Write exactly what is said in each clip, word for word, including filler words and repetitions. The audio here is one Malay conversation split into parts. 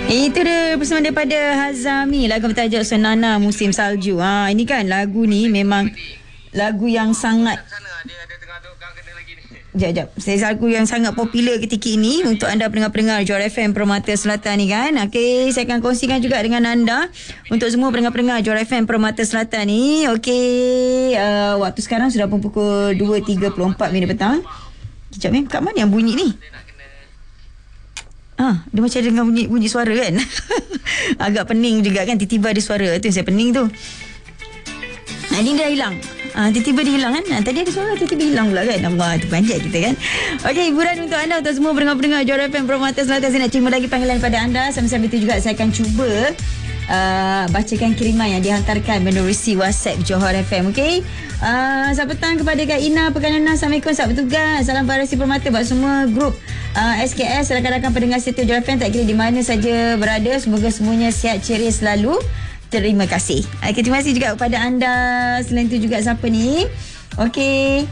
Itu dia bersama daripada Hazami, lagu bertajuk Sonana Musim Salju. Ha, ini kan lagu ni memang lagu yang sangat Sekejap, sekejap. Saya lagu yang sangat popular ketika ini untuk anda pendengar-pendengar Johor F M Permata Selatan ni kan. Okey, saya akan kongsikan juga dengan anda untuk semua pendengar-pendengar Johor F M Permata Selatan ni. Okey, uh, waktu sekarang sudah pun pukul dua tiga puluh empat minit petang. Sekejap ni, kat mana yang bunyi ni? Ah, dia macam dengar bunyi, bunyi suara kan. Agak pening juga kan, tiba-tiba ada suara tu yang saya pening tu. Nah, ini dah hilang. Ah, tiba-tiba dia hilang kan. Ah, tadi ada suara, tiba-tiba hilang pula kan. Allah, tu panjat kita kan. Okey, hiburan untuk anda, untuk semua pendengar-pendengar Johor F M Permata Selatan. Saya nak terima lagi panggilan pada anda. Sambil-sambil itu juga saya akan cuba uh, bacakan kiriman yang dihantarkan menerusi WhatsApp Johor F M. Okey. Uh, selamat petang kepada Kak Ina Pekanana. Assalamualaikum, selamat bertugas. Salam Parasi Permata buat semua grup uh, S K S, rakan-rakan pendengar setia Johor F M tak kira di mana saja berada. Semoga semuanya sihat ceria selalu. Terima kasih. Okay, terima kasih juga kepada anda. Selain itu juga siapa ni? Okey.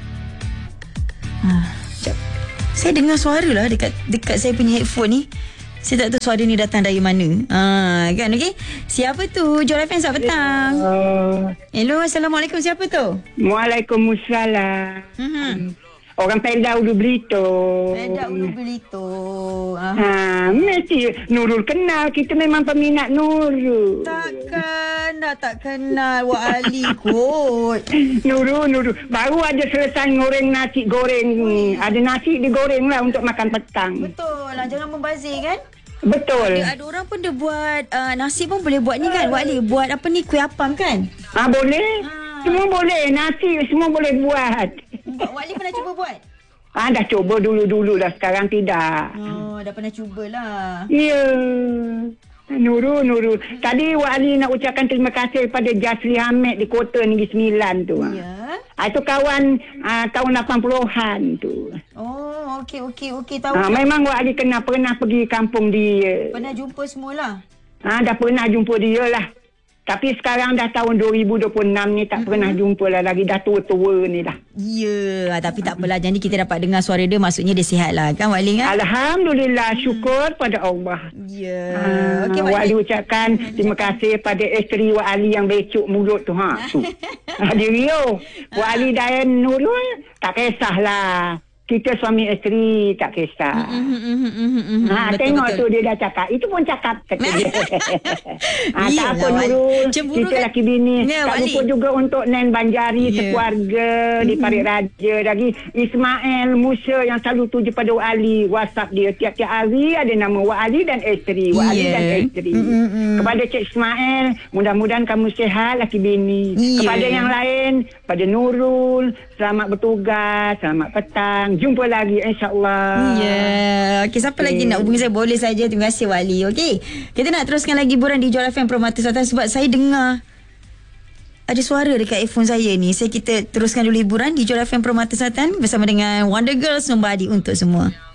Ha, saya dengar suara lah dekat dekat saya punya headphone ni. Saya tak tahu suara ni datang dari mana. Ha, kan, okey. Siapa tu? Johor F M, selamat petang. Uh, Hello, Assalamualaikum. Siapa tu? Waalaikumsalam. Mhm. Orang Pelda Ulu Belito. Pelda Ulu Belito. Ha, mesti Nurul kenal. Kita memang peminat Nurul. Takkan dah tak kenal Wak Ali kot. Nurul, Nurul. Baru aja selesai goreng nasi goreng. Hmm. Ada nasi digoreng lah untuk makan petang. Betul lah. Jangan membazir kan? Betul. Ada, ada orang pun dia buat uh, nasi pun boleh buat ni kan Wak Ali. Buat apa ni? Kuih apam kan? Ah, boleh. Ha. Semua boleh. Nasi semua boleh buat. Wak Ali pernah cuba buat? Ah, dah cuba dulu-dulu dah. Sekarang tidak. Oh, dah pernah cubalah. Ya. Nurul, Nurul. Tadi Wak Ali nak ucapkan terima kasih kepada Jasri Hamid di Kota Negeri Sembilan tu. Ya. Ah, itu kawan ah, tahun lapan puluhan tu. Oh, okey, okey, okey. Tahu. Ah, memang Wak Ali kena pernah pergi kampung dia. Pernah jumpa semualah. Ah, dah pernah jumpa dia lah. Tapi sekarang dah tahun dua ribu dua puluh enam ni tak mm-hmm. pernah jumpa lah lagi. Dah tua-tua ni dah. Ya, yeah, tapi tak apalah. Jadi kita dapat dengar suara dia, maksudnya dia sihat lah kan Wak Ali kan? Alhamdulillah, syukur hmm. pada Allah. Ya. Yeah. Ha, okay, Wak Ali ucapkan terima kasih pada isteri Wak Ali yang becuk mulut tu. Ha, tu. Dia Rio. Wak Ali dan Nurul tak kisahlah. Kita suami isteri tak kisah. Mm-hmm, mm-hmm, mm-hmm. Ha, betul, tengok betul. Tu dia dah cakap. Itu pun cakap kata dia. Ha, tak apa Nurul. Kita kan? Laki bini. Ya, tak lupa juga untuk Nen Banjari, yeah. Sekeluarga mm-hmm. di Parit Raja. Lagi Ismail Musa yang selalu tuju pada Wak Ali. WhatsApp dia. Tiap-tiap hari ada nama Wak Ali dan isteri. Wak yeah. Ali dan isteri. Mm-hmm. Kepada Cik Ismail, mudah-mudahan kamu sihat laki bini. Yeah. Kepada yang lain, pada Nurul, selamat bertugas, selamat petang. Jumpa lagi insya-Allah. Ya. Yeah. Okey, siapa okay. lagi nak hubungi saya boleh saja. Terima kasih Wali. Okey. Kita nak teruskan lagi hiburan di Johor F M Permata Selatan sebab saya dengar ada suara dekat earphone saya ni. Saya kita teruskan dulu hiburan di Johor F M Permata Selatan bersama dengan Wonder Girls Nobody untuk semua.